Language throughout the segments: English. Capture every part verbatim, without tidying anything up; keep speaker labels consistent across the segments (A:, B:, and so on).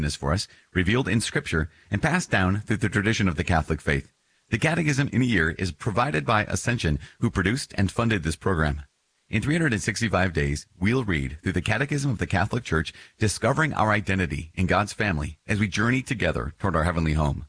A: is for us, revealed in Scripture, and passed down through the tradition of the Catholic faith. The Catechism in a Year is provided by Ascension, who produced and funded this program. In three hundred sixty-five days, we'll read through the Catechism of the Catholic Church, discovering our identity in God's family as we journey together toward our heavenly home.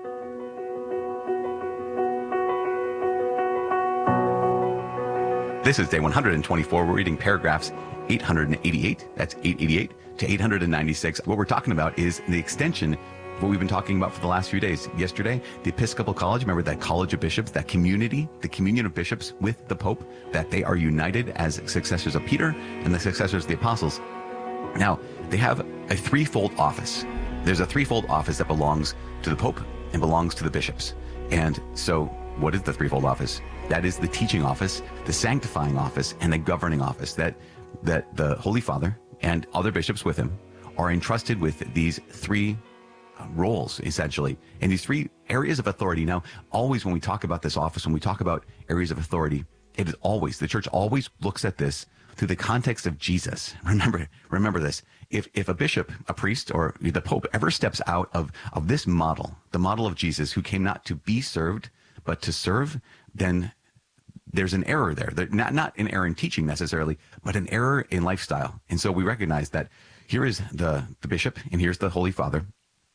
A: This is day one hundred twenty-four. We're reading paragraphs eight hundred eighty-eight, that's eight eighty-eight, to eight hundred ninety-six. What we're talking about is the extension of what we've been talking about for the last few days. Yesterday, the Episcopal College, remember that College of Bishops, that community, the communion of bishops with the Pope, that they are united as successors of Peter and the successors of the apostles. Now, they have a threefold office. There's a threefold office that belongs to the Pope and belongs to the bishops. And so, what is the threefold office? That is the teaching office, the sanctifying office, and the governing office, that that the Holy Father and other bishops with him are entrusted with these three roles, essentially, and these three areas of authority. Now, always when we talk about this office, when we talk about areas of authority, it is always, the church always looks at this through the context of Jesus. Remember, remember this. If if a bishop, a priest, or the Pope ever steps out of, of this model, the model of Jesus, who came not to be served, but to serve, then there's an error there. There not, not an error in teaching necessarily, but an error in lifestyle. And so we recognize that here is the, the bishop, and here's the Holy Father,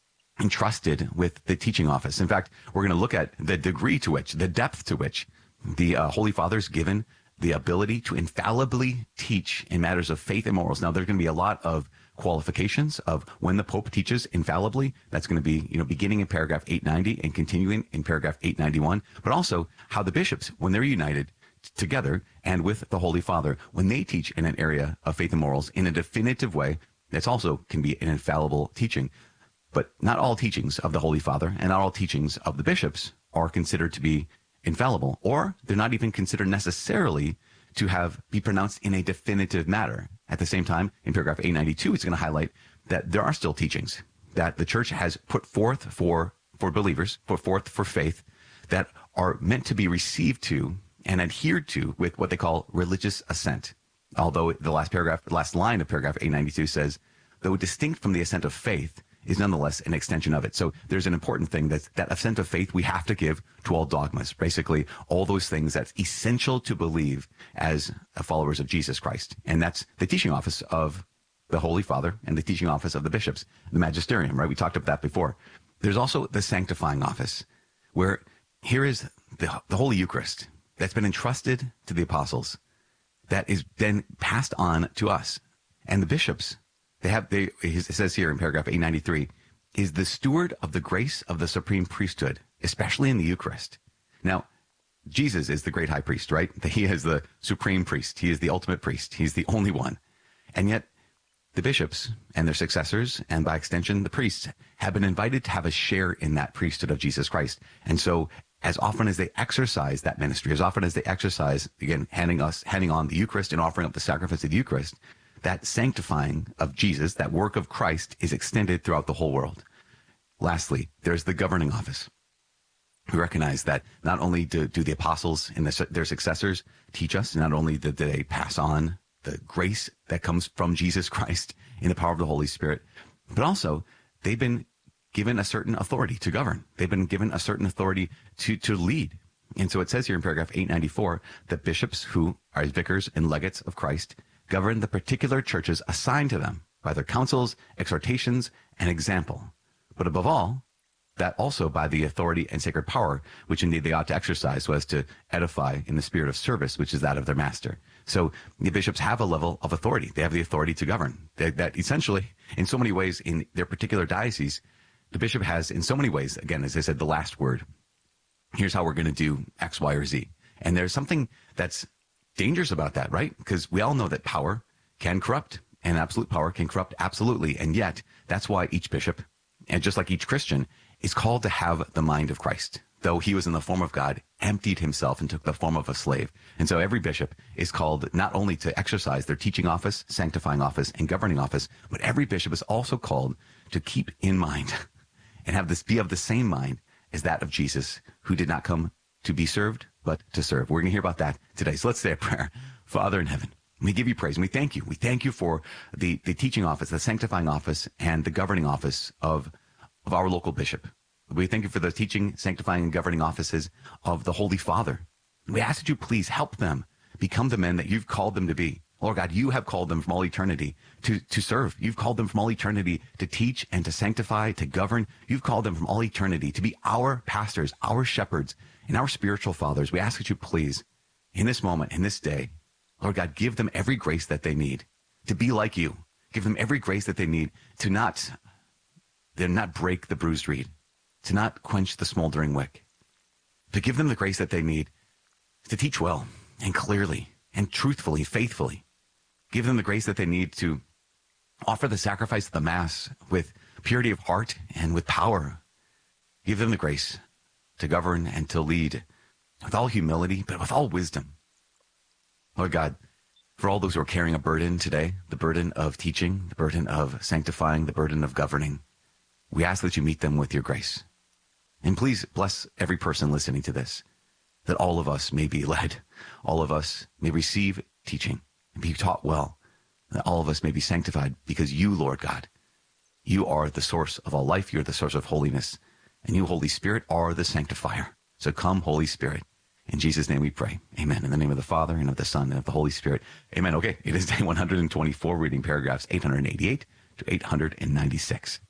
A: entrusted with the teaching office. In fact, we're going to look at the degree to which, the depth to which the uh, Holy Father is given the ability to infallibly teach in matters of faith and morals. Now, there's going to be a lot of qualifications of when the Pope teaches infallibly. That's going to be, you know, beginning in paragraph eight ninety and continuing in paragraph eight ninety-one, but also how the bishops, when they're united t- together and with the Holy Father, when they teach in an area of faith and morals in a definitive way, that's also can be an infallible teaching. But not all teachings of the Holy Father and not all teachings of the bishops are considered to be infallible, or they're not even considered necessarily to have be pronounced in a definitive matter. At the same time, in paragraph eight ninety-two, it's going to highlight that there are still teachings that the church has put forth for, for believers, put forth for faith, that are meant to be received to and adhered to with what they call religious assent. Although the last paragraph, the last line of paragraph eight ninety-two says, though distinct from the assent of faith, is nonetheless an extension of it. So there's an important thing that that assent of faith we have to give to all dogmas, basically all those things that's essential to believe as followers of Jesus Christ. And that's the teaching office of the Holy Father and the teaching office of the bishops, the magisterium, right? We talked about that before. There's also the sanctifying office, where here is the, the Holy Eucharist that's been entrusted to the apostles, that is then passed on to us. And the bishops, They have, they, it says here in paragraph eight ninety-three, is the steward of the grace of the supreme priesthood, especially in the Eucharist. Now, Jesus is the great high priest, right? He is the supreme priest. He is the ultimate priest. He's the only one. And yet, the bishops and their successors, and by extension, the priests, have been invited to have a share in that priesthood of Jesus Christ. And so, as often as they exercise that ministry, as often as they exercise, again, handing us, handing on the Eucharist and offering up the sacrifice of the Eucharist, that sanctifying of Jesus, that work of Christ, is extended throughout the whole world. Lastly, there's the governing office. We recognize that not only do, do the apostles and the, their successors teach us, not only do they pass on the grace that comes from Jesus Christ in the power of the Holy Spirit, but also they've been given a certain authority to govern. They've been given a certain authority to, to lead. And so it says here in paragraph eight ninety-four that bishops, who are vicars and legates of Christ, govern the particular churches assigned to them by their counsels, exhortations, and example. But above all, that also by the authority and sacred power, which indeed they ought to exercise so as to edify in the spirit of service, which is that of their master. So the bishops have a level of authority. They have the authority to govern. They, that essentially, in so many ways, in their particular diocese, the bishop has, in so many ways, again, as I said, the last word. Here's how we're going to do X, Y, or Z. And there's something that's dangerous about that, right? Because we all know that power can corrupt, and absolute power can corrupt absolutely. And yet, that's why each bishop, and just like each Christian, is called to have the mind of Christ. Though he was in the form of God, emptied himself and took the form of a slave. And so every bishop is called not only to exercise their teaching office, sanctifying office, and governing office, but every bishop is also called to keep in mind and have this be of the same mind as that of Jesus, who did not come to be served, but to serve. We're going to hear about that today. So let's say a prayer. Father in heaven, We give you praise and we thank you. We thank you for the, the teaching office, the sanctifying office, and the governing office of, of our local bishop. We thank you for the teaching, sanctifying, and governing offices of the Holy Father. We ask that you please help them become the men that you've called them to be. Lord God, you have called them from all eternity to, to serve. You've called them from all eternity to teach and to sanctify, to govern. You've called them from all eternity to be our pastors, our shepherds, and our spiritual fathers. We ask that you please, in this moment, in this day, Lord God, give them every grace that they need to be like you. Give them every grace that they need to not, to not break the bruised reed, to not quench the smoldering wick, to give them the grace that they need to teach well and clearly and truthfully, faithfully. Give them the grace that they need to offer the sacrifice of the Mass with purity of heart and with power. Give them the grace to govern and to lead with all humility, but with all wisdom. Lord God, for all those who are carrying a burden today, the burden of teaching, the burden of sanctifying, the burden of governing, we ask that you meet them with your grace. And please bless every person listening to this, that all of us may be led, all of us may receive teaching and be taught well, that all of us may be sanctified because you, Lord God, you are the source of all life, you're the source of holiness, and you, Holy Spirit, are the sanctifier. So come, Holy Spirit. In Jesus' name we pray. Amen. In the name of the Father, and of the Son, and of the Holy Spirit. Amen. Okay, it is day one hundred twenty-four, reading paragraphs eight hundred eighty-eight to eight hundred ninety-six.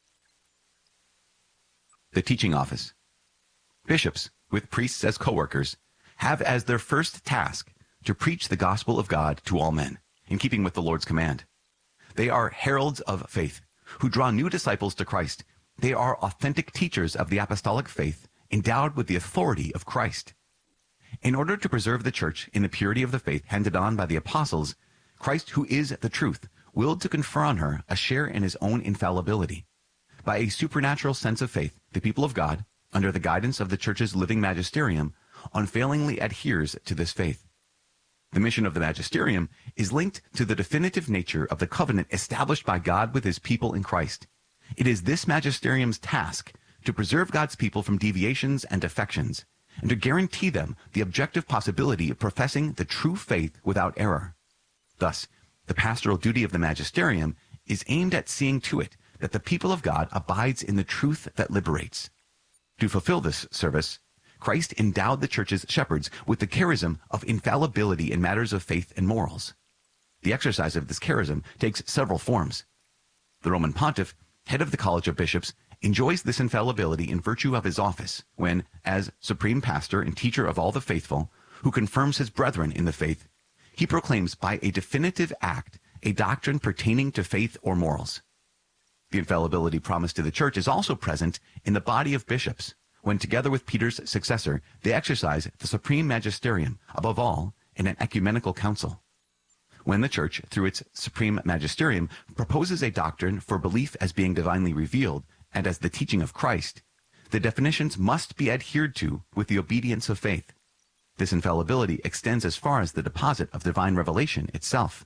A: The teaching office. Bishops, with priests as co-workers, have as their first task to preach the gospel of God to all men, in keeping with the Lord's command. They are heralds of faith, who draw new disciples to Christ. They are authentic teachers of the apostolic faith, endowed with the authority of Christ. In order to preserve the church in the purity of the faith handed on by the apostles, Christ, who is the truth, willed to confer on her a share in his own infallibility. By a supernatural sense of faith, the people of God, under the guidance of the church's living magisterium, unfailingly adheres to this faith. The mission of the magisterium is linked to the definitive nature of the covenant established by God with his people in Christ. It is this magisterium's task to preserve God's people from deviations and defections, and to guarantee them the objective possibility of professing the true faith without error. Thus, the pastoral duty of the magisterium is aimed at seeing to it that the people of God abides in the truth that liberates. To fulfill this service, Christ endowed the church's shepherds with the charism of infallibility in matters of faith and morals. The exercise of this charism takes several forms. The Roman pontiff, head of the College of Bishops, enjoys this infallibility in virtue of his office when, as supreme pastor and teacher of all the faithful, who confirms his brethren in the faith, he proclaims by a definitive act a doctrine pertaining to faith or morals. The infallibility promised to the church is also present in the body of bishops, when together with Peter's successor, they exercise the supreme magisterium, above all, in an ecumenical council. When the church, through its supreme magisterium, proposes a doctrine for belief as being divinely revealed and as the teaching of Christ, the definitions must be adhered to with the obedience of faith. This infallibility extends as far as the deposit of divine revelation itself.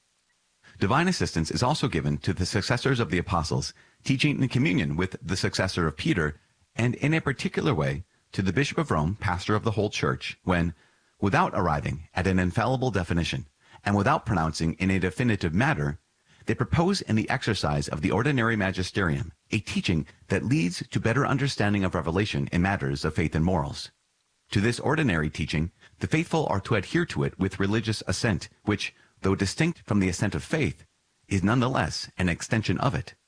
A: Divine assistance is also given to the successors of the apostles, teaching in communion with the successor of Peter, and in a particular way to the Bishop of Rome, pastor of the whole church, when, without arriving at an infallible definition, and without pronouncing in a definitive matter, they propose in the exercise of the ordinary magisterium a teaching that leads to better understanding of revelation in matters of faith and morals. To this ordinary teaching, the faithful are to adhere to it with religious assent, which, though distinct from the assent of faith, is nonetheless an extension of it.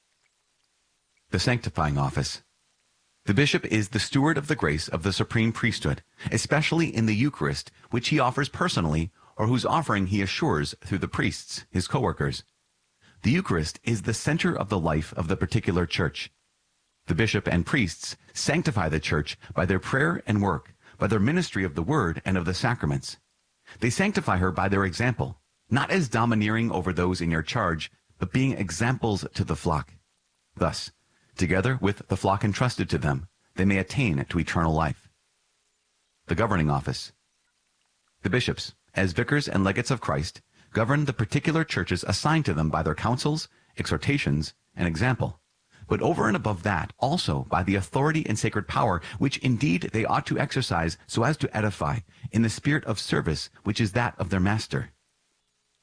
A: The sanctifying office. The bishop is the steward of the grace of the supreme priesthood, especially in the Eucharist, which he offers personally, or whose offering he assures through the priests, his co-workers. The Eucharist is the center of the life of the particular church. The bishop and priests sanctify the church by their prayer and work, by their ministry of the word and of the sacraments. They sanctify her by their example, not as domineering over those in your charge, but being examples to the flock. Thus, together with the flock entrusted to them, they may attain to eternal life. The governing office. The bishops, as vicars and legates of Christ, govern the particular churches assigned to them by their councils, exhortations, and example, but over and above that, also by the authority and sacred power which indeed they ought to exercise so as to edify, in the spirit of service which is that of their master.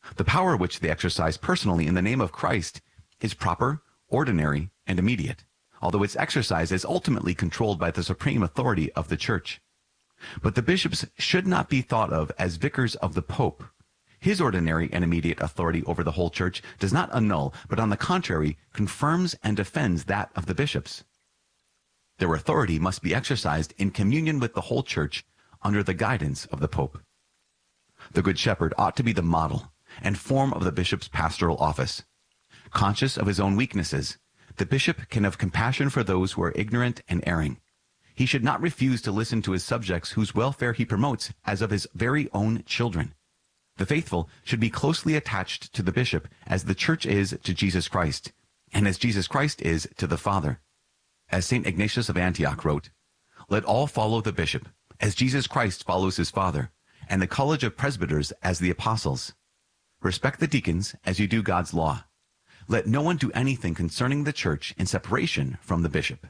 A: The power which they exercise personally in the name of Christ is proper, ordinary, and immediate, although its exercise is ultimately controlled by the supreme authority of the church. But the bishops should not be thought of as vicars of the Pope. His ordinary and immediate authority over the whole church does not annul, but on the contrary, confirms and defends that of the bishops. Their authority must be exercised in communion with the whole church under the guidance of the Pope. The Good Shepherd ought to be the model and form of the bishop's pastoral office. Conscious of his own weaknesses, the bishop can have compassion for those who are ignorant and erring. He should not refuse to listen to his subjects whose welfare he promotes as of his very own children. The faithful should be closely attached to the bishop as the church is to Jesus Christ, and as Jesus Christ is to the Father. As Saint Ignatius of Antioch wrote, "Let all follow the bishop, as Jesus Christ follows his Father, and the college of presbyters as the apostles. Respect the deacons as you do God's law. Let no one do anything concerning the church in separation from the bishop."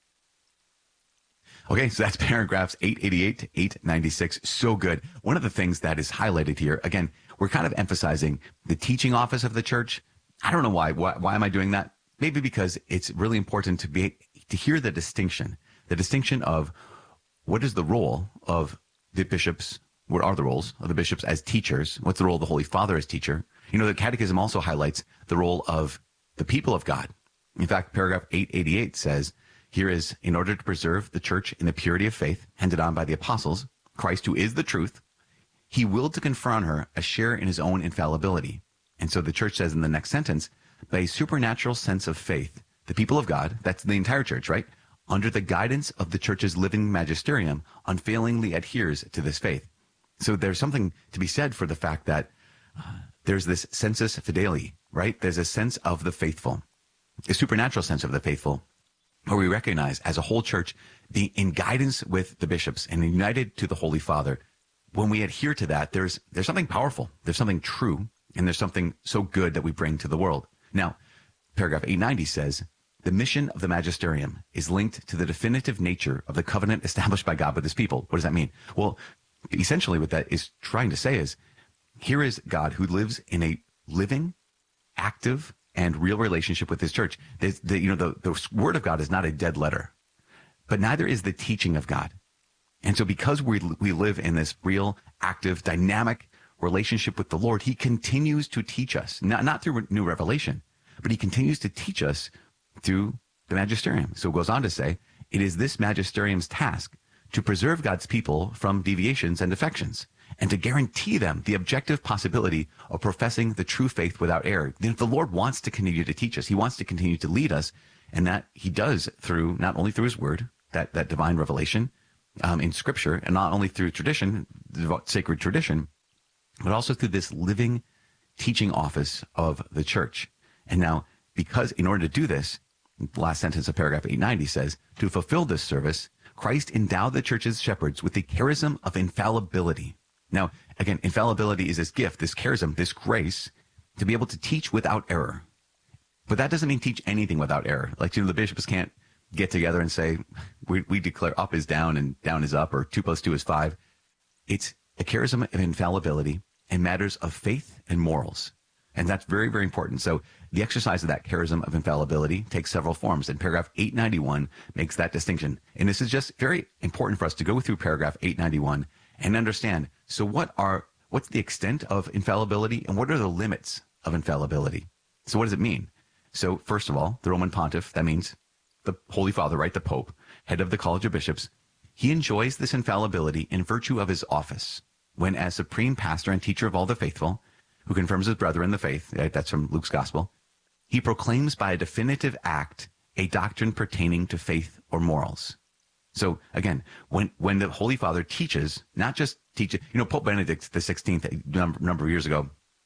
A: Okay, so that's paragraphs eight eighty-eight to eight ninety-six. So good. One of the things that is highlighted here, again, we're kind of emphasizing the teaching office of the church. I don't know why. Why, why am I doing that? Maybe because it's really important to be to hear the distinction, the distinction of what is the role of the bishops, what are the roles of the bishops as teachers, what's the role of the Holy Father as teacher. You know, the Catechism also highlights the role of the people of God. In fact, paragraph eight eighty-eight says, here is, in order to preserve the church in the purity of faith handed on by the apostles, Christ, who is the truth, he willed to confer on her a share in his own infallibility. And so the church says in the next sentence, by a supernatural sense of faith, the people of God, that's the entire church, right, under the guidance of the church's living magisterium, unfailingly adheres to this faith. So there's something to be said for the fact that uh, there's this sensus fideli, right? There's a sense of the faithful, a supernatural sense of the faithful, where we recognize as a whole church being in guidance with the bishops and united to the Holy Father. When we adhere to that, there's there's something powerful, there's something true, and there's something so good that we bring to the world. Now, paragraph eight ninety says, the mission of the magisterium is linked to the definitive nature of the covenant established by God with his people. What does that mean? Well, essentially what that is trying to say is, here is God who lives in a living, active, and real relationship with his church. The, the, you know, the, the word of God is not a dead letter, but neither is the teaching of God. And so because we, we live in this real, active, dynamic relationship with the Lord, he continues to teach us, not, not through new revelation, but he continues to teach us through the magisterium. So it goes on to say, it is this magisterium's task to preserve God's people from deviations and defections, and to guarantee them the objective possibility of professing the true faith without error. Then the Lord wants to continue to teach us. He wants to continue to lead us, and that he does through, not only through his word, that, that divine revelation um, in scripture, and not only through tradition, the sacred tradition, but also through this living teaching office of the church. And now, because in order to do this, the last sentence of paragraph eight ninety says, to fulfill this service, Christ endowed the church's shepherds with the charism of infallibility. Now, again, infallibility is this gift, this charism, this grace to be able to teach without error. But that doesn't mean teach anything without error. Like, you know, the bishops can't get together and say, we, we declare up is down and down is up, or two plus two is five. It's a charism of infallibility in matters of faith and morals. And that's very, very important. So the exercise of that charism of infallibility takes several forms. And paragraph eight ninety-one makes that distinction. And this is just very important for us to go through paragraph eight ninety-one and understand, so what are, what's the extent of infallibility and what are the limits of infallibility? So what does it mean? So first of all, the Roman pontiff, that means the Holy Father, right? The Pope, head of the College of Bishops, he enjoys this infallibility in virtue of his office, when as supreme pastor and teacher of all the faithful, who confirms his brethren in the faith, right? That's from Luke's gospel, he proclaims by a definitive act a doctrine pertaining to faith or morals. So again, when, when the Holy Father teaches, not just teaches, you know, Pope Benedict the sixteenth, a number, number of years ago,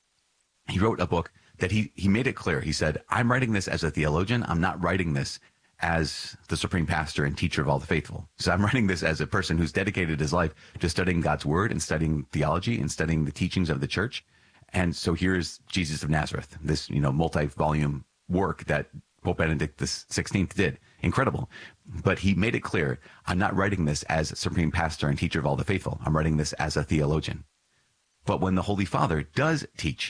A: he wrote a book that he, he made it clear. He said, I'm writing this as a theologian. I'm not writing this as the supreme pastor and teacher of all the faithful. So I'm writing this as a person who's dedicated his life to studying God's word and studying theology and studying the teachings of the church. And so here's Jesus of Nazareth, this, you know, multi-volume work that Pope Benedict the sixteenth did. Incredible. But he made it clear, I'm not writing this as supreme pastor and teacher of all the faithful. I'm writing this as a theologian. But when the Holy Father does teach,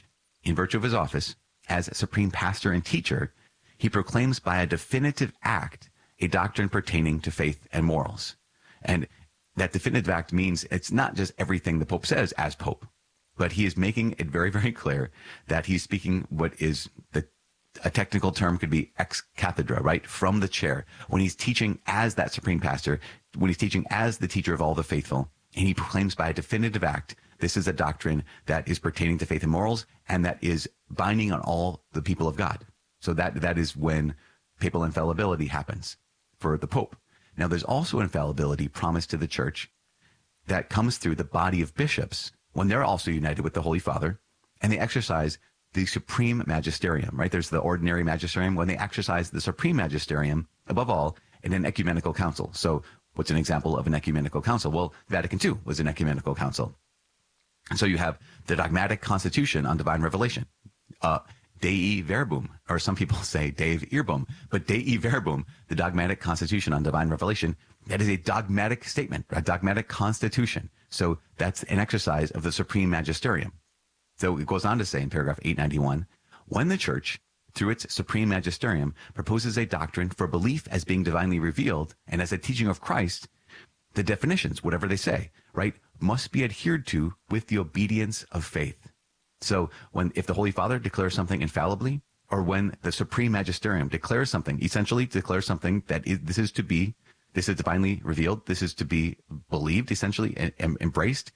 A: in virtue of his office as supreme pastor and teacher, he proclaims by a definitive act a doctrine pertaining to faith and morals. And that definitive act means it's not just everything the Pope says as Pope, but he is making it very, very clear that he's speaking what is the a technical term could be ex cathedra, right? From the chair. When he's teaching as that supreme pastor, when he's teaching as the teacher of all the faithful, and he proclaims by a definitive act, this is a doctrine that is pertaining to faith and morals, and that is binding on all the people of God. So that that is when papal infallibility happens for the Pope. Now, there's also infallibility promised to the church that comes through the body of bishops when they're also united with the Holy Father, and they exercise the supreme magisterium, right? There's the ordinary magisterium when they exercise the supreme magisterium, above all, in an ecumenical council. So what's an example of an ecumenical council? Well, Vatican Two was an ecumenical council. And so you have the dogmatic constitution on divine revelation, uh, Dei Verbum, or some people say Dave Earbum, but Dei Verbum, the dogmatic constitution on divine revelation, that is a dogmatic statement, a dogmatic constitution. So that's an exercise of the supreme magisterium. So it goes on to say in paragraph eight ninety-one, when the church, through its supreme magisterium, proposes a doctrine for belief as being divinely revealed and as a teaching of Christ, the definitions, whatever they say, right, must be adhered to with the obedience of faith. So when, if the Holy Father declares something infallibly, or when the supreme magisterium declares something, essentially declares something that is, this is to be, this is divinely revealed, this is to be believed, essentially, and, and embraced,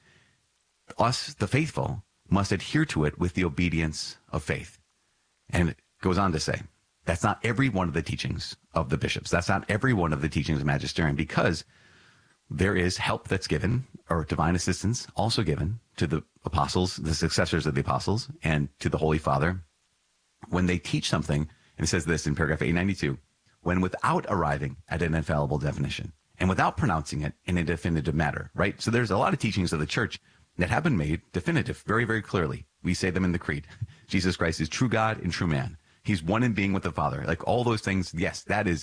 A: us, the faithful, must adhere to it with the obedience of faith. And it goes on to say, that's not every one of the teachings of the bishops. That's not every one of the teachings of magisterium, because there is help that's given, or divine assistance also given to the apostles, the successors of the apostles, and to the Holy Father when they teach something. And it says this in paragraph eight ninety-two, when without arriving at an infallible definition and without pronouncing it in a definitive matter, right? So there's a lot of teachings of the church that have been made definitive very, very clearly. We say them in the creed. Jesus Christ is true God and true man. He's one in being with the Father. Like all those things, yes, that is,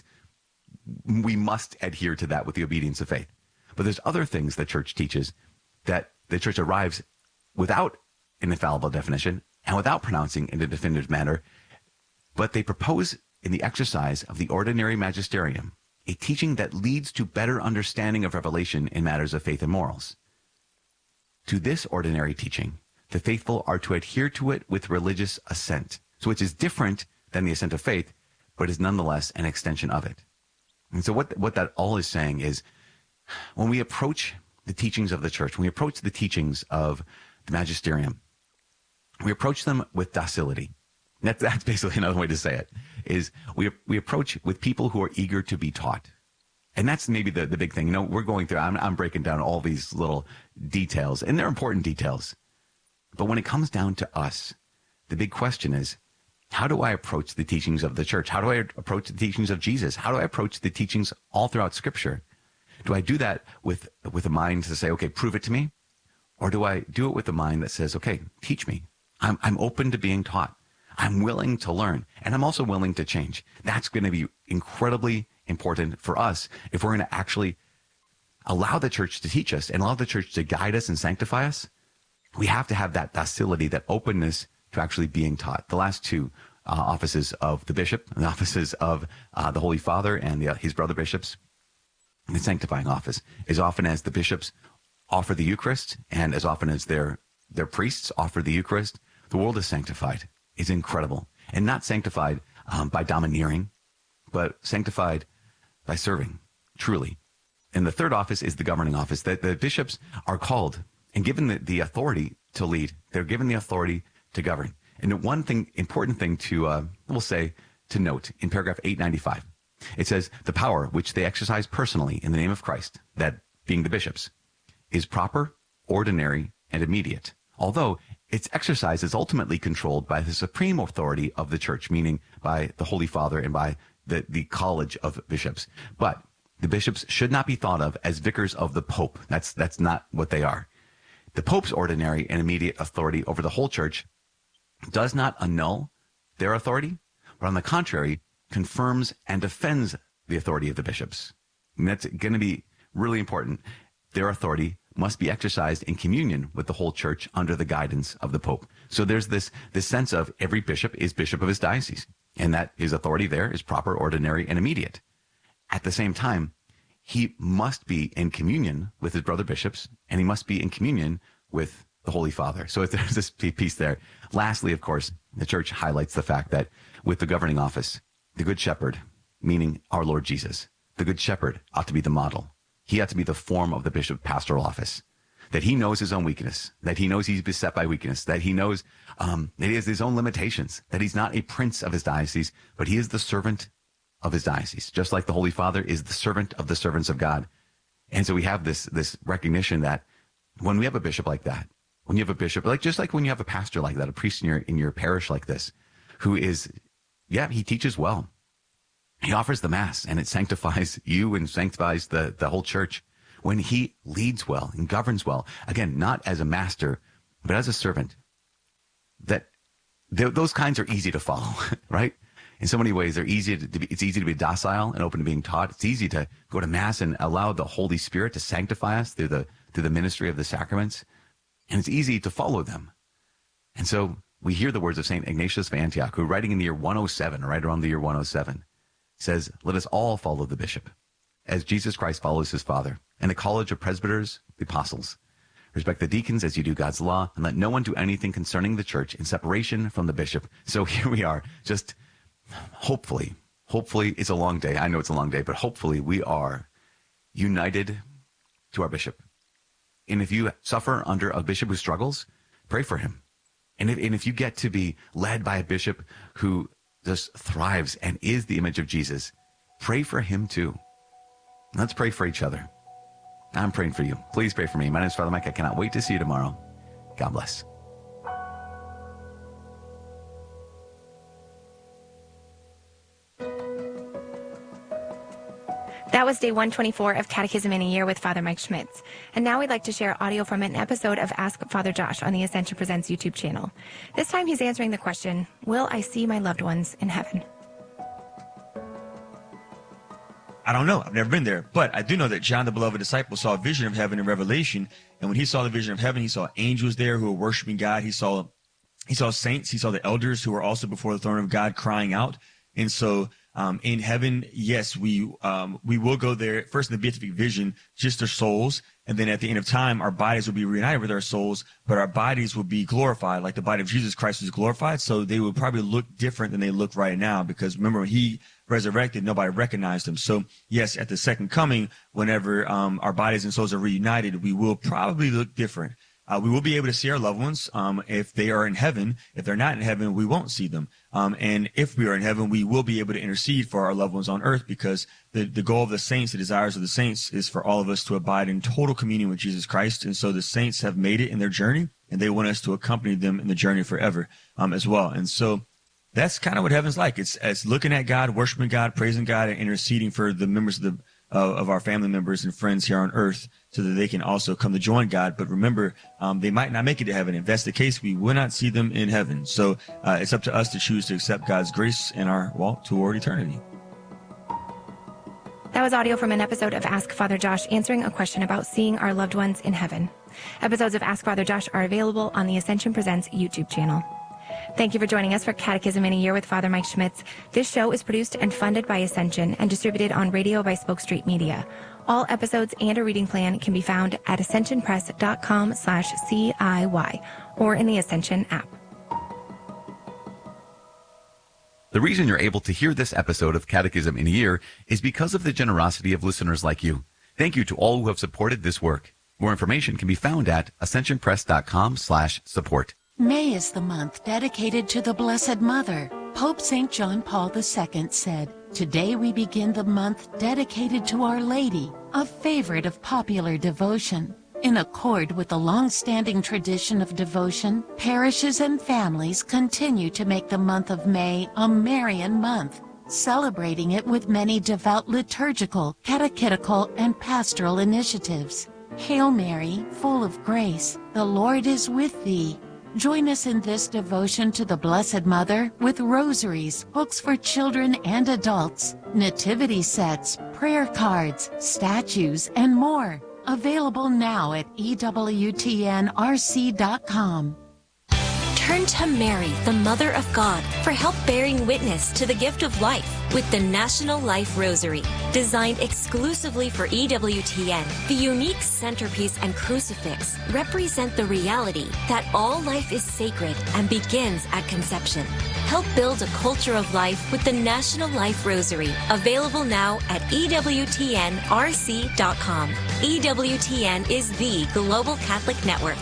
A: we must adhere to that with the obedience of faith. But there's other things the church teaches that the church arrives without an infallible definition and without pronouncing in a definitive manner, but they propose in the exercise of the ordinary magisterium a teaching that leads to better understanding of revelation in matters of faith and morals. To this ordinary teaching, the faithful are to adhere to it with religious assent, so which is different than the assent of faith, but is nonetheless an extension of it. And so what, what that all is saying is, when we approach the teachings of the church, when we approach the teachings of the magisterium, we approach them with docility. That, that's basically another way to say it, is we, we approach with people who are eager to be taught. And that's maybe the, the big thing. You know, we're going through, I'm, I'm breaking down all these little details, and they're important details. But when it comes down to us, the big question is, how do I approach the teachings of the church? How do I approach the teachings of Jesus? How do I approach the teachings all throughout Scripture? Do I do that with, with a mind to say, okay, prove it to me? Or do I do it with a mind that says, okay, teach me. I'm, I'm open to being taught. I'm willing to learn. And I'm also willing to change. That's going to be incredibly important for us if we're going to actually allow the church to teach us and allow the church to guide us and sanctify us. We have to have that docility, that openness to actually being taught. The last two uh, offices of the bishop, the offices of uh, the Holy Father and the, uh, his brother bishops, the sanctifying office, as often as the bishops offer the Eucharist and as often as their their priests offer the Eucharist, the world is sanctified. It's incredible. And not sanctified um, by domineering, but sanctified by serving, truly. And the third office is the governing office. The, the bishops are called and given the, the authority to lead. They're given the authority to govern. And one thing, important thing to, uh, we'll say, to note in paragraph eight ninety-five, it says, the power which they exercise personally in the name of Christ, that being the bishops, is proper, ordinary, and immediate, although its exercise is ultimately controlled by the supreme authority of the church, meaning by the Holy Father and by the, the college of bishops. But the bishops should not be thought of as vicars of the Pope. That's, that's not what they are. The Pope's ordinary and immediate authority over the whole church does not annul their authority, but on the contrary, confirms and defends the authority of the bishops. And that's going to be really important. their authority must be exercised in communion with the whole church under the guidance of the Pope. So there's this, this sense of every bishop is bishop of his diocese, and that his authority there is proper, ordinary, and immediate. At the same time, he must be in communion with his brother bishops, and he must be in communion with the Holy Father. So there's this piece there. Lastly, of course, the church highlights the fact that with the governing office, the Good Shepherd, meaning our Lord Jesus, the Good Shepherd ought to be the model. He ought to be the form of the bishop pastoral office, that he knows his own weakness, that he knows he's beset by weakness, that he knows um, that he has his own limitations, that he's not a prince of his diocese, but he is the servant of his diocese, just like the Holy Father is the servant of the servants of God. And so we have this, this recognition that when we have a bishop like that, when you have a bishop, like just like when you have a pastor like that, a priest in your, in your parish like this, who is, yeah, he teaches well. He offers the Mass, and it sanctifies you and sanctifies the, the whole church. When he leads well and governs well, again, not as a master, but as a servant, that th- those kinds are easy to follow, right? In so many ways, they're easy to, to be, it's easy to be docile and open to being taught. It's easy to go to Mass and allow the Holy Spirit to sanctify us through the, through the ministry of the sacraments. And it's easy to follow them. And so we hear the words of Saint Ignatius of Antioch, who writing in the year one oh seven, right around the year one oh seven, says, let us all follow the bishop, as Jesus Christ follows his Father, and the college of presbyters, the apostles. Respect the deacons as you do God's law, and let no one do anything concerning the church in separation from the bishop. So here we are, just hopefully, hopefully it's a long day. I know it's a long day, but hopefully we are united to our bishop. And if you suffer under a bishop who struggles, pray for him. And if, and if you get to be led by a bishop who just thrives and is the image of Jesus, pray for him too. Let's pray for each other. I'm praying for you. Please pray for me. My name is Father Mike. I cannot wait to see you tomorrow. God bless.
B: That was day one twenty-four of Catechism in a Year with Father Mike Schmitz. And now we'd like to share audio from an episode of Ask Father Josh on the Ascension Presents YouTube channel. This time he's answering the question, will I see my loved ones in heaven?
C: I don't know. I've never been there. But I do know that John, the beloved disciple, saw a vision of heaven in Revelation. And when he saw the vision of heaven, he saw angels there who were worshiping God. He saw, he saw saints. He saw the elders who were also before the throne of God crying out. And so um, in heaven, yes, we um, we will go there first in the beatific vision, just our souls. And then at the end of time, our bodies will be reunited with our souls, but our bodies will be glorified like the body of Jesus Christ was glorified. So they will probably look different than they look right now, because remember, when he resurrected, nobody recognized him. So yes, at the second coming, whenever um, our bodies and souls are reunited, we will probably look different. Uh, we will be able to see our loved ones um, if they are in heaven. If they're not in heaven, we won't see them. Um, and if we are in heaven, we will be able to intercede for our loved ones on earth, because the, the goal of the saints, the desires of the saints, is for all of us to abide in total communion with Jesus Christ. And so the saints have made it in their journey, and they want us to accompany them in the journey forever um, as well. And so that's kind of what heaven's like. It's, it's looking at God, worshiping God, praising God, and interceding for the members of the uh, of our family members and friends here on earth, so that they can also come to join God. But remember, um, they might not make it to heaven. If that's the case, we will not see them in heaven. So uh, it's up to us to choose to accept God's grace in our walk toward eternity.
B: That was audio from an episode of Ask Father Josh answering a question about seeing our loved ones in heaven. Episodes of Ask Father Josh are available on the Ascension Presents YouTube channel. Thank you for joining us for Catechism in a Year with Father Mike Schmitz. This show is produced and funded by Ascension and distributed on radio by Spoke Street Media. All episodes and a reading plan can be found at ascensionpress.com slash CIY or in the Ascension app.
A: The reason you're able to hear this episode of Catechism in a Year is because of the generosity of listeners like you. Thank you to all who have supported this work. More information can be found at ascensionpress.com slash support.
D: May is the month dedicated to the Blessed Mother. Pope Saint John Paul the Second said, "Today we begin the month dedicated to Our Lady, a favorite of popular devotion. In accord with the long-standing tradition of devotion, parishes and families continue to make the month of May a Marian month, celebrating it with many devout liturgical, catechetical, and pastoral initiatives. Hail Mary, full of grace, the Lord is with thee. Join us in this devotion to the Blessed Mother with rosaries, books for children and adults, nativity sets, prayer cards, statues, and more. Available now at E W T N R C dot com.
E: Turn to Mary, the Mother of God, for help bearing witness to the gift of life with the National Life Rosary. Designed exclusively for E W T N, the unique centerpiece and crucifix represent the reality that all life is sacred and begins at conception. Help build a culture of life with the National Life Rosary. Available now at E W T N R C dot com. E W T N is the global Catholic network.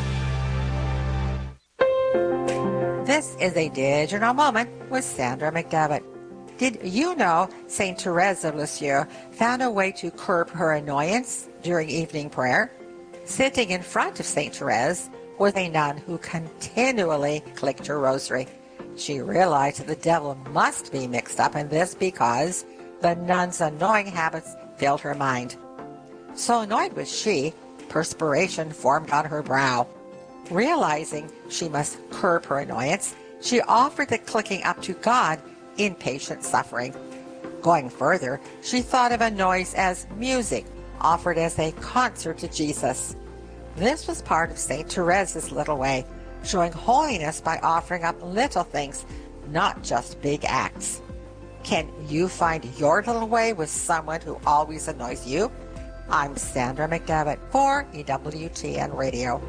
F: This is a digital moment with Sandra McDevitt. Did you know Saint Therese of Lisieux found a way to curb her annoyance during evening prayer? Sitting in front of Saint Therese was a nun who continually clicked her rosary. She realized that the devil must be mixed up in this because the nun's annoying habits filled her mind. So annoyed was she, perspiration formed on her brow. Realizing she must curb her annoyance, she offered the clicking up to God in patient suffering. Going further, she thought of a noise as music offered as a concert to Jesus. This was part of Saint Therese's little way, showing holiness by offering up little things, not just big acts. Can you find your little way with someone who always annoys you? I'm Sandra McDevitt for E W T N Radio.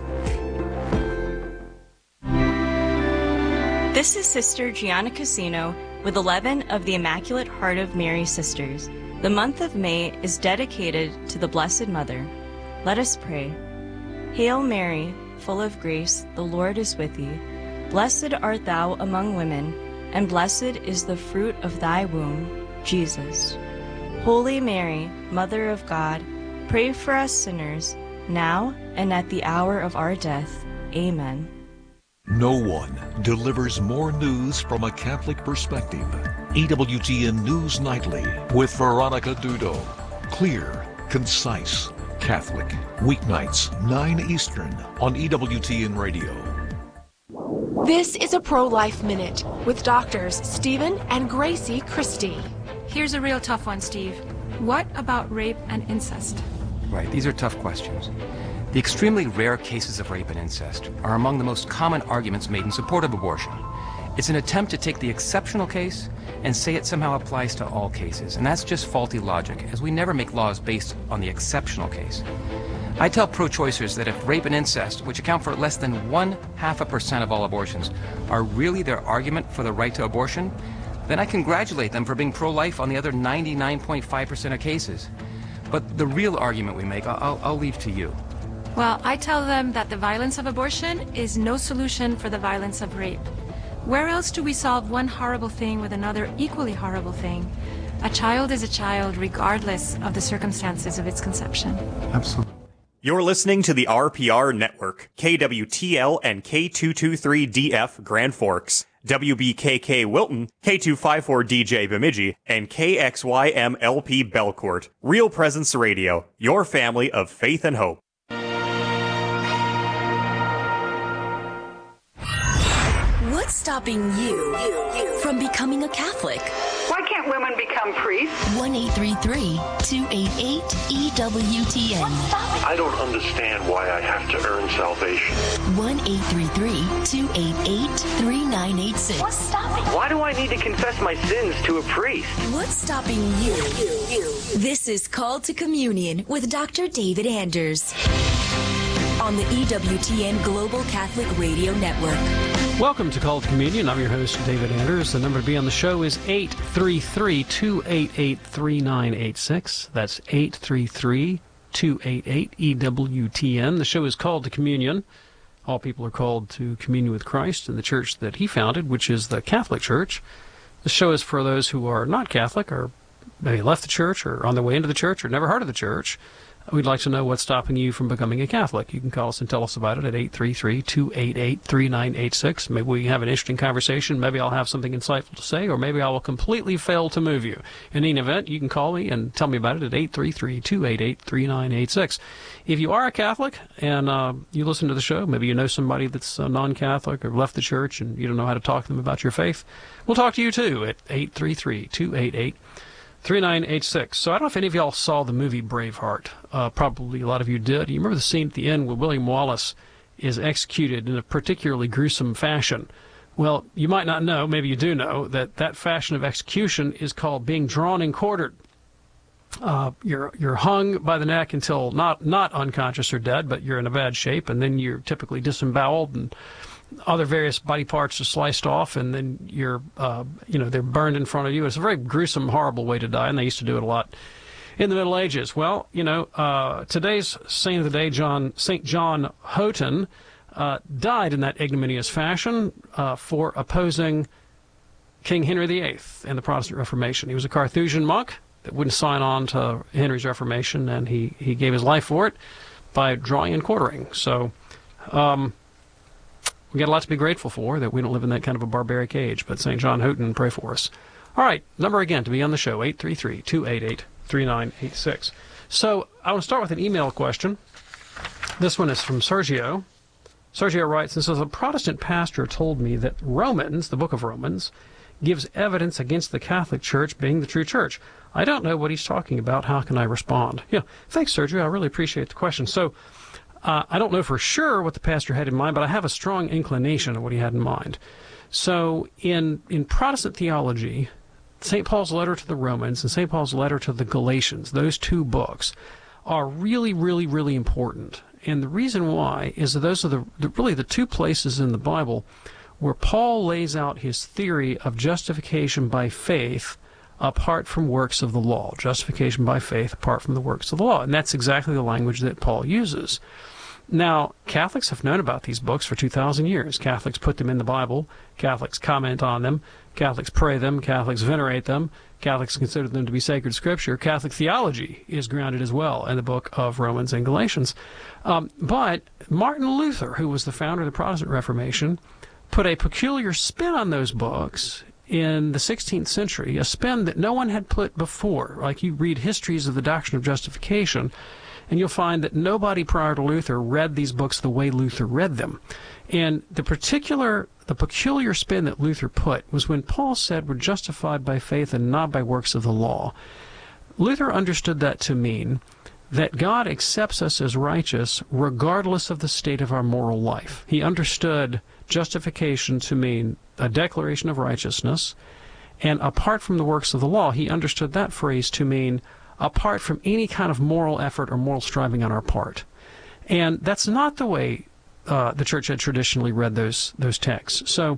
G: This is Sister Gianna Casino with eleven of the Immaculate Heart of Mary Sisters. The month of May is dedicated to the Blessed Mother. Let us pray. Hail Mary, full of grace, the Lord is with thee. Blessed art thou among women, and blessed is the fruit of thy womb, Jesus. Holy Mary, Mother of God, pray for us sinners, now and at the hour of our death. Amen.
H: No one delivers more news from a Catholic perspective. E W T N News Nightly with Veronica Dudo. Clear, concise, Catholic. Weeknights, nine Eastern on E W T N Radio.
I: This is a Pro-Life Minute with doctors Stephen and Gracie Christie.
J: Here's a real tough one, Steve. What about rape and incest?
K: Right, these are tough questions. The extremely rare cases of rape and incest are among the most common arguments made in support of abortion. It's an attempt to take the exceptional case and say it somehow applies to all cases, and that's just faulty logic, as we never make laws based on the exceptional case. I tell pro-choicers that if rape and incest, which account for less than one half a percent of all abortions, are really their argument for the right to abortion, then I congratulate them for being pro-life on the other ninety-nine point five percent of cases. But the real argument we make, I'll, I'll leave to you.
J: Well, I tell them that the violence of abortion is no solution for the violence of rape. Where else do we solve one horrible thing with another equally horrible thing? A child is a child regardless of the circumstances of its conception.
K: Absolutely.
L: You're listening to the R P R Network, K W T L and K two twenty-three D F Grand Forks, W B K K Wilton, K two fifty-four D J Bemidji, and K X Y M L P Belcourt. Real Presence Radio, your family of faith and hope.
E: What's stopping you from becoming a Catholic?
M: Why can't women become priests?
E: one eight three three, two eight eight, E W T N.
N: I don't understand why I have to earn salvation.
E: one eight three three, two eight eight, three nine eight six.
M: What's stopping?
N: Why do I need to confess my sins to a priest?
E: What's stopping you? This is Called to Communion with Doctor David Anders on the E W T N Global Catholic Radio Network.
O: Welcome to Called to Communion. I'm your host, David Anders. The number to be on the show is eight three three, two eight eight, three nine eight six. That's eight three three, two eight eight, E W T N. The show is Called to Communion. All people are called to communion with Christ in the church that he founded, which is the Catholic Church. The show is for those who are not Catholic, or maybe left the church, or on their way into the church, or never heard of the church. We'd like to know what's stopping you from becoming a Catholic. You can call us and tell us about it at eight three three, two eight eight, three nine eight six. Maybe we can have an interesting conversation. Maybe I'll have something insightful to say, or maybe I will completely fail to move you. In any event, you can call me and tell me about it at eight three three, two eight eight, three nine eight six. If you are a Catholic and uh, you listen to the show, maybe you know somebody that's uh, non-Catholic or left the church and you don't know how to talk to them about your faith, we'll talk to you too at eight three three, two eight eight, three nine eight six. So I don't know if any of y'all saw the movie Braveheart. Uh, probably a lot of you did. You remember the scene at the end where William Wallace is executed in a particularly gruesome fashion. Well, you might not know, maybe you do know, that that fashion of execution is called being drawn and quartered. Uh, you're you're hung by the neck until not not unconscious or dead, but you're in a bad shape, and then you're typically disemboweled, and other various body parts are sliced off, and then you're uh, you know they're burned in front of you. It's a very gruesome, horrible way to die, and they used to do it a lot in the Middle Ages. Well, you know, uh, today's saint of the day, John Saint John Houghton, uh, died in that ignominious fashion uh, for opposing King Henry the Eighth and the Protestant Reformation. He was a Carthusian monk that wouldn't sign on to Henry's Reformation, and he, he gave his life for it by drawing and quartering. So um, we got a lot to be grateful for, that we don't live in that kind of a barbaric age. But Saint John Houghton, pray for us. All right, number again to be on the show, eight three three, two eight eight, three nine eight six. So I want to start with an email question. This one is from Sergio. Sergio writes, this is a Protestant pastor told me that Romans, the book of Romans, gives evidence against the Catholic Church being the true church. I don't know what he's talking about. How can I respond? Yeah, thanks, Sergio. I really appreciate the question. So uh, I don't know for sure what the pastor had in mind, but I have a strong inclination of what he had in mind. So in in Protestant theology, Saint Paul's letter to the Romans and Saint Paul's letter to the Galatians, those two books, are really, really, really important. And the reason why is that those are the, the really the two places in the Bible where Paul lays out his theory of justification by faith apart from works of the law. Justification by faith apart from the works of the law. And that's exactly the language that Paul uses. Now, Catholics have known about these books for two thousand years. Catholics put them in the Bible. Catholics comment on them. Catholics pray them. Catholics venerate them. Catholics consider them to be sacred scripture. Catholic theology is grounded as well in the book of Romans and Galatians. Um, but Martin Luther, who was the founder of the Protestant Reformation, put a peculiar spin on those books in the sixteenth century, a spin that no one had put before. Like, you read histories of the doctrine of justification, and you'll find that nobody prior to Luther read these books the way Luther read them. And the particular, the peculiar spin that Luther put was when Paul said we're justified by faith and not by works of the law. Luther understood that to mean that God accepts us as righteous regardless of the state of our moral life. He understood justification to mean a declaration of righteousness, and apart from the works of the law, he understood that phrase to mean apart from any kind of moral effort or moral striving on our part. And that's not the way uh, the church had traditionally read those those texts. So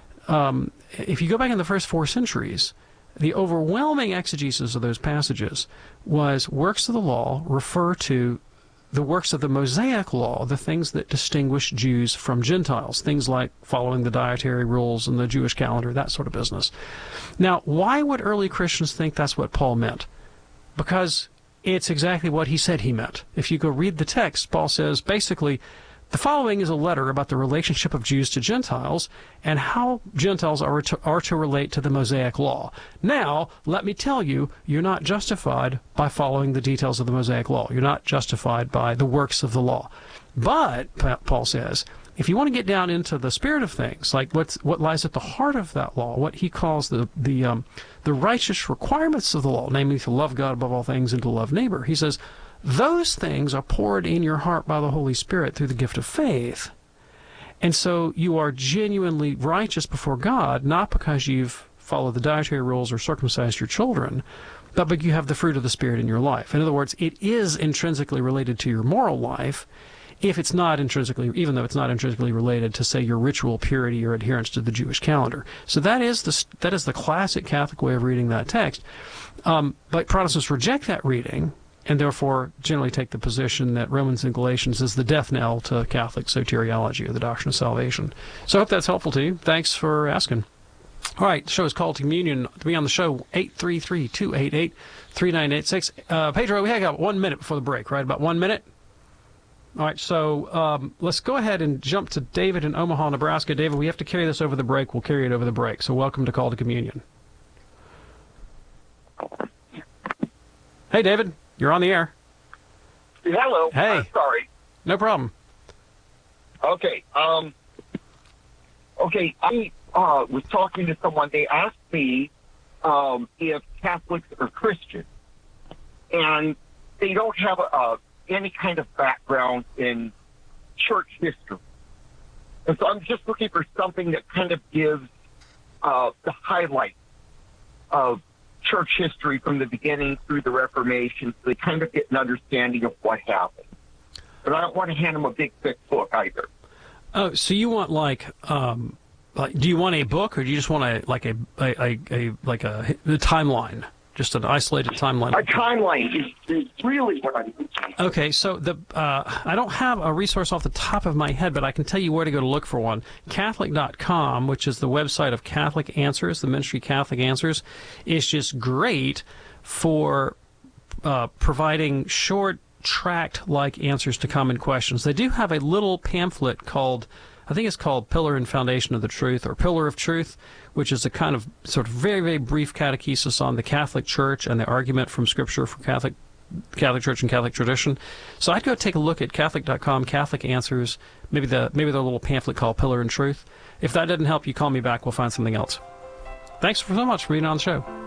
O: um, if you go back in the first four centuries, the overwhelming exegesis of those passages was works of the law refer to the works of the Mosaic law, the things that distinguish Jews from Gentiles, things like following the dietary rules and the Jewish calendar, that sort of business. Now, why would early Christians think that's what Paul meant? Because it's exactly what he said he meant. If you go read the text, Paul says, basically, the following is a letter about the relationship of Jews to Gentiles and how Gentiles are to, are to relate to the Mosaic law. Now, let me tell you, you're not justified by following the details of the Mosaic law. You're not justified by the works of the law. But, Paul says, if you want to get down into the spirit of things, like what's, what lies at the heart of that law, what he calls the, the, um, the righteous requirements of the law, namely to love God above all things and to love neighbor, he says, those things are poured in your heart by the Holy Spirit through the gift of faith. And so you are genuinely righteous before God, not because you've followed the dietary rules or circumcised your children, but because you have the fruit of the Spirit in your life. In other words, it is intrinsically related to your moral life, if it's not intrinsically, even though it's not intrinsically related to, say, your ritual purity or adherence to the Jewish calendar. So that is the, that is the classic Catholic way of reading that text. Um, but Protestants reject that reading, and therefore generally take the position that Romans and Galatians is the death knell to Catholic soteriology, or the doctrine of salvation. So I hope that's helpful to you. Thanks for asking. All right, the show is called to Communion. To be on the show, eight three three, two eight eight, three nine eight six. Uh, Pedro, we have got one minute before the break, right? About one minute? All right, so um, let's go ahead and jump to David in Omaha, Nebraska. David, we have to carry this over the break. We'll carry it over the break. So welcome to Call to Communion. Hey, David. You're on the air.
P: Hello.
O: Hey.
P: I'm sorry.
O: No problem.
P: Okay. Um. Okay. I uh, was talking to someone. They asked me um, if Catholics are Christian, and they don't have uh, any kind of background in church history. And so I'm just looking for something that kind of gives uh, the highlights of church history from the beginning through the Reformation, so they kind of get an understanding of what happened. But I don't want to hand them a big, thick book either.
O: Oh, so you want like, um, like, do you want a book, or do you just want a like a a, a, a like a, a timeline, just an isolated timeline?
P: A timeline is, is really what I'm looking for.
O: Okay, so the uh, I don't have a resource off the top of my head, but I can tell you where to go to look for one. Catholic dot com, which is the website of Catholic Answers, the ministry Catholic Answers, is just great for uh, providing short, tract-like answers to common questions. They do have a little pamphlet called, I think it's called Pillar and Foundation of the Truth, or Pillar of Truth, which is a kind of sort of very, very brief catechesis on the Catholic Church and the argument from Scripture for Catholic Catholic Church and Catholic tradition. So I'd go take a look at Catholic dot com, Catholic Answers, maybe the maybe the little pamphlet called Pillar and Truth. If that didn't help you, call me back. We'll find something else. Thanks so much for being on the show.